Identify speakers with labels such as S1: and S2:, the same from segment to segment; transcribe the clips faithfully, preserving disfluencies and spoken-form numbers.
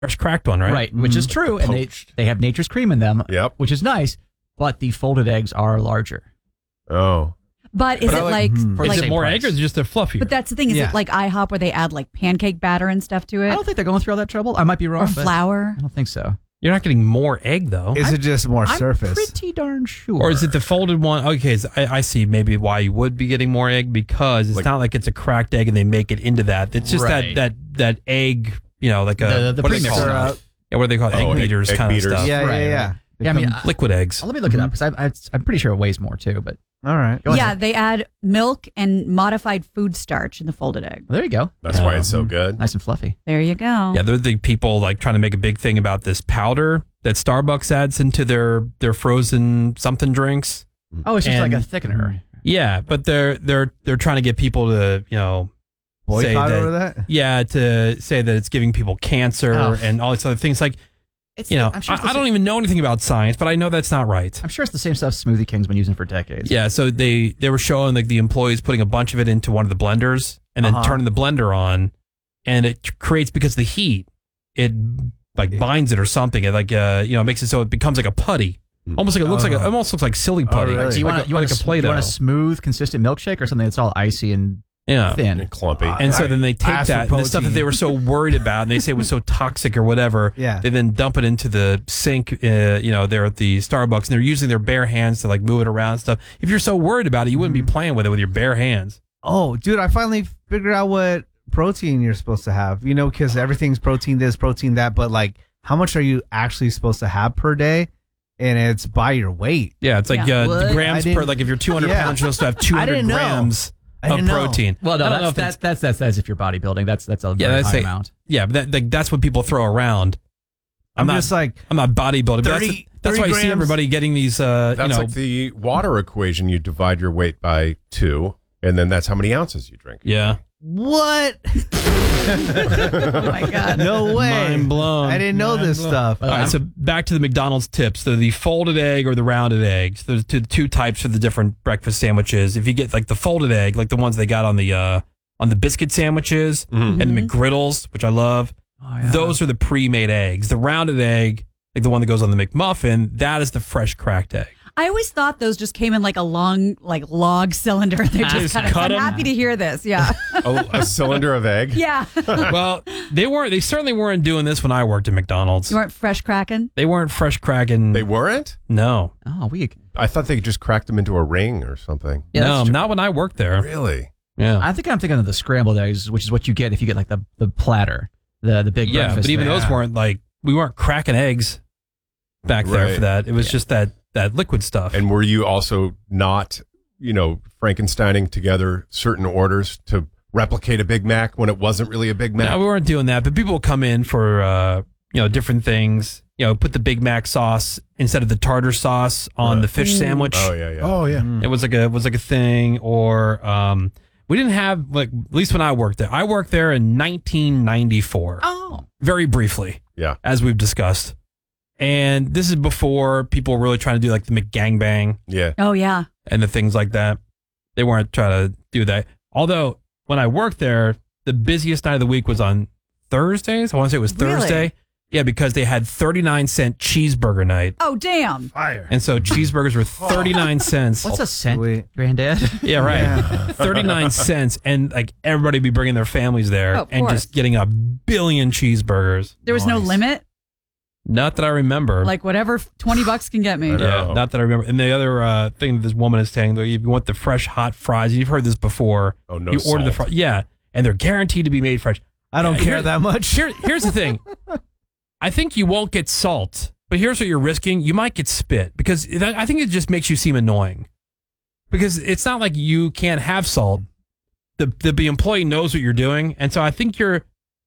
S1: fresh cracked one, right?
S2: Right, which is true. And they, they have nature's cream in them,
S3: Yep.
S2: which is nice, but the folded eggs are larger.
S3: Oh.
S4: But is
S3: But I
S4: it
S3: like-
S4: like,
S2: Hmm.
S1: Is
S4: like
S1: it more
S2: price.
S1: egg or is it just a fluffier?
S4: but that's the thing, is
S2: Yeah.
S4: it like IHOP where they add like pancake batter and stuff to
S2: I
S4: it?
S2: don't think they're going through all that trouble. I might be wrong.
S4: Or
S2: but
S4: flour?
S2: I don't think so.
S1: You're not getting more egg, though.
S5: Is it just more
S2: I'm
S5: surface?
S2: pretty darn sure.
S1: Or is it the folded one? Okay, so I, I see maybe why you would be getting more egg, because it's
S3: Like-
S1: not like it's a cracked egg and they make it into that. It's just
S2: Right.
S1: that that that egg, you know, like a
S2: The- the
S1: what do they
S2: premix
S1: call it?
S2: stuff.
S1: Yeah, what do they call it?
S3: Oh,
S1: Egg
S3: egg-
S1: beaters
S3: egg
S1: kind
S3: beaters.
S1: of stuff.
S5: Yeah,
S2: Right,
S5: yeah,
S2: right.
S5: yeah.
S2: Yeah, I mean,
S5: Become-
S2: I-
S1: Liquid eggs.
S2: Oh, let me look it up because I, I, I'm pretty sure it weighs more too. But
S5: all right.
S2: go
S4: Yeah,
S2: ahead.
S4: they add milk and modified food starch in the folded egg.
S2: Well, there you go.
S3: That's why it's so good.
S2: Nice and fluffy.
S4: There you go.
S1: Yeah, they're the people like trying to make a big thing about this powder that Starbucks adds into their their frozen something drinks.
S2: Oh, it's just
S1: And-
S2: like a thickener.
S1: Yeah, but they're they're they're trying to get people to, you know, say
S5: Boycott
S1: that,
S5: over that?
S1: yeah, to say that it's giving people cancer
S2: Oh.
S1: and all these other things. Like,
S2: It's,
S1: you know,
S2: I'm sure it's
S1: I,
S2: the
S1: I don't
S2: same-
S1: even know anything about science, but I know that's not right.
S2: I'm sure it's the same stuff Smoothie King's been using for decades.
S1: Yeah, so they they were showing like the employees putting a bunch of it into one of the blenders and then
S5: Uh-huh.
S1: turning the blender on, and it creates, because the heat, it like binds it or something. It like uh you know makes it so it becomes like a putty, almost like it looks like a, it almost looks like silly putty.
S5: really?
S1: It's
S2: So you
S1: like
S2: want
S1: a,
S2: you want
S1: like a
S2: a,
S1: Play-Doh.
S2: you want a smooth, consistent milkshake or something that's all icy and
S1: yeah.
S2: thin.
S3: And clumpy.
S1: And so then they take
S5: ask for
S1: that, the stuff that
S5: protein.
S1: they were so worried about, and they say was so toxic or whatever.
S5: Yeah.
S1: They then dump it into the sink. Uh, you know, they're at the Starbucks, and they're using their bare hands to like move it around and stuff. If you're so worried about it, you wouldn't be playing with it with your bare hands.
S5: Oh, dude, I finally figured out what protein you're supposed to have. You know, because everything's protein this, protein that, but like, how much are you actually supposed to have per day? And it's by your weight.
S1: Yeah, it's like
S4: Yeah.
S1: uh,
S5: What?
S1: grams
S5: I
S1: per.
S5: didn't-
S1: Like if you're two hundred
S5: Yeah.
S1: pounds, you're supposed to have two
S5: I
S1: hundred
S5: didn't know.
S1: grams
S5: I
S1: of
S5: didn't know.
S1: protein.
S2: Well, no,
S1: I don't know
S2: that's,
S1: if
S2: that's,
S1: it's-
S2: that's, that's, that's if you're bodybuilding. That's, that's a
S1: Yeah,
S2: very
S1: that's
S2: high
S1: a-
S2: amount.
S1: yeah, but that, like, that's what people throw around. I'm,
S5: I'm,
S1: not.
S5: just like,
S1: I'm not bodybuilding. but that's
S5: thirty
S1: that's why I see
S5: grams.
S1: everybody getting these. Uh,
S3: That's
S1: you know,
S3: like the water equation. You divide your weight by two, and then that's how many ounces you drink.
S1: yeah,
S5: what?
S4: Oh my God.
S5: No way.
S1: mind blown.
S5: I didn't know this stuff.
S1: All right, so back to the McDonald's tips. So the folded egg or the rounded eggs. There's two, two types for the different breakfast sandwiches. If you get like the folded egg, like the ones they got on the uh, on the biscuit sandwiches and the McGriddles, which I love,
S2: Oh, yeah.
S1: those are the pre-made eggs. The rounded egg, like the one that goes on the McMuffin, that is the fresh cracked egg.
S4: I always thought those just came in like a long, like log cylinder. They
S1: Just
S4: just kind of.
S1: cut
S4: I'm
S1: 'em.
S4: happy to hear this. Yeah.
S3: A, a cylinder of egg.
S4: Yeah.
S1: Well, they weren't. They certainly weren't doing this when I worked at McDonald's.
S4: You weren't fresh cracking.
S1: They weren't fresh cracking.
S3: They weren't?
S1: no,
S2: Oh, we.
S3: I thought they just cracked them into a ring or something.
S2: Yeah,
S1: no,
S2: that's true.
S1: not when I worked there.
S3: Really?
S1: Yeah,
S2: I think I'm thinking of the scrambled eggs, which is what you get if you get like the, the platter, the the big
S1: yeah,
S2: breakfast.
S1: but even
S2: thing.
S1: those weren't like we weren't cracking eggs back there
S3: Right.
S1: for that. It was just that that liquid stuff.
S3: And were you also not, you know, Frankensteining together certain orders to replicate a Big Mac when it wasn't really a Big Mac?
S1: no, we weren't doing that. But people would come in for uh, you know different things. You know, put the Big Mac sauce instead of the tartar sauce on
S3: Right.
S1: the fish sandwich.
S3: Oh yeah, yeah.
S6: Oh yeah.
S1: It was like a was like a thing, or um, we didn't have like at least when I worked there. I worked there in nineteen ninety-four.
S2: Oh.
S1: Very briefly,
S3: Yeah.
S1: as we've discussed. And this is before people were really trying to do like the McGangbang
S3: Yeah.
S4: Oh yeah.
S1: and the things like that. They weren't trying to do that. Although when I worked there, the busiest night of the week was on Thursdays. I want to say it was
S4: Really?
S1: Thursday. Yeah, because they had thirty-nine cent cheeseburger night.
S4: Oh damn.
S6: Fire.
S1: And so cheeseburgers were thirty-nine cents.
S2: What's a cent,
S5: Sweet.
S2: Granddad?
S1: Yeah, right. thirty-nine cents. And like everybody be bringing their families there
S4: Oh, of
S1: and
S4: course.
S1: just getting a billion cheeseburgers.
S4: There was no
S6: Nice.
S4: limit.
S1: Not that I remember.
S4: Like whatever twenty bucks can get me.
S3: I know.
S1: yeah, not that I remember. And the other uh, thing that this woman is saying, though, if you want the fresh hot fries, you've heard this before.
S3: Oh, no
S1: You order the
S3: salt.
S1: fries. Yeah. And they're guaranteed to be made fresh.
S5: I don't
S1: Yeah,
S5: care
S1: here-
S5: that much.
S1: Here, here's the thing. I think you won't get salt, but here's what you're risking. You might get spit because that, I think it just makes you seem annoying. Because it's not like you can't have salt. The, the the employee knows what you're doing, and so I think you're,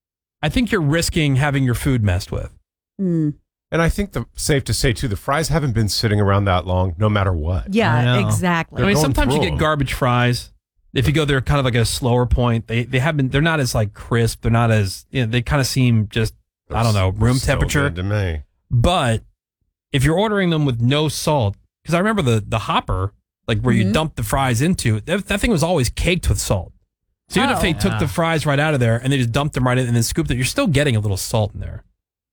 S1: I think you're risking having your food messed with.
S4: Mm.
S3: And I think the safe to say too, the fries haven't been sitting around that long, no matter what.
S5: I
S4: Yeah,
S5: know.
S4: exactly.
S1: I mean,
S3: going
S1: sometimes you
S3: through
S1: get
S3: them.
S1: garbage fries. If you go there, kind of like at a slower point, they they have been. They're not as like crisp. They're not as. You know, they kind of seem just. I don't know, room
S3: Still
S1: temperature.
S3: good to me.
S1: But if you're ordering them with no salt, because I remember the the hopper, like where you
S4: Mhm.
S1: dump the fries into, that, that thing was always caked with salt. So even if
S4: Oh.
S1: they took the fries right out of there and they just dumped them right in and then scooped it, you're still getting a little salt in there.